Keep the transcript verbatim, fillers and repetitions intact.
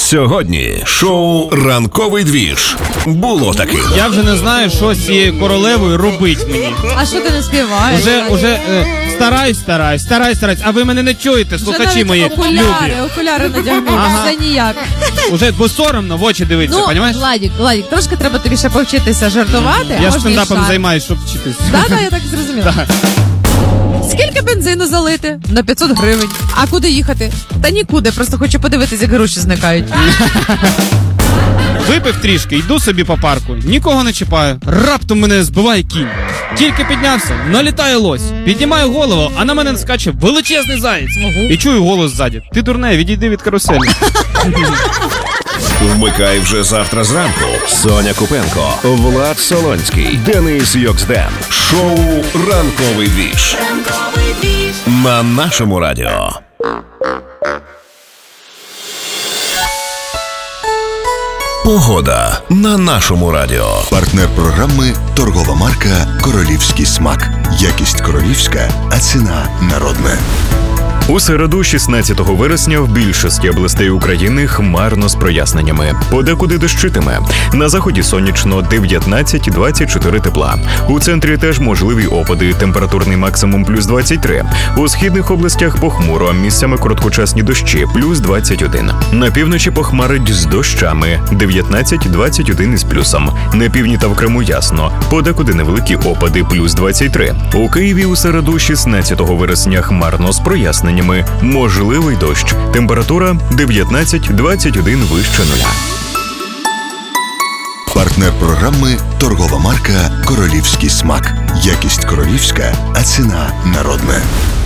Сьогодні шоу «Ранковий двіж». Було таке. Я вже не знаю, що з цією королевою робить мені. А що ти не співаєш? Уже, уже е, стараюсь, стараюсь, стараюсь, стараюсь, а ви мене не чуєте, слухачі мої окуляри, любі. окуляри надягнув, Ага. все ніяк. Уже, бо соромно в очі дивитися, Ну, понімаєш? Владик, Владик, трошки треба тобі ще повчитися жартувати. Я а ж можна і стендапом шар. займаюсь, щоб вчитись. Да, да, я так зрозуміла. Да. Скільки бензину залити? На п'ятсот гривень. А куди їхати? Та нікуди, просто хочу подивитися, як гроші зникають. Випив трішки, йду собі по парку, нікого не чіпаю. Раптом мене збиває кінь. Тільки піднявся, налітає лось. Піднімаю голову, а на мене скаче величезний заєць. І чую голос ззаді. Ти дурне, відійди від каруселі. Вмикай вже завтра зранку. Соня Купенко, Влад Солонський, Денис Йоксден. Шоу «Ранковий двіж» на нашому радіо. Погода на нашому радіо. Партнер програми – торгова марка «Королівський смак». Якість королівська, а ціна народна. У середу, шістнадцятого вересня, в більшості областей України хмарно з проясненнями. Подекуди дощитиме. На заході сонячно, дев'ятнадцять - двадцять чотири тепла. У центрі теж можливі опади, температурний максимум плюс двадцять три. У східних областях похмуро, місцями короткочасні дощі, плюс двадцять один. На півночі похмарить з дощами, дев'ятнадцять - двадцять один із плюсом. На півдні та в Криму ясно, подекуди невеликі опади, плюс двадцять три. У Києві у середу, шістнадцятого вересня, хмарно з проясненнями. Можливий дощ. Температура дев'ятнадцять - двадцять один вище нуля. Партнер програми – торгова марка «Королівський смак». Якість королівська, а ціна народна.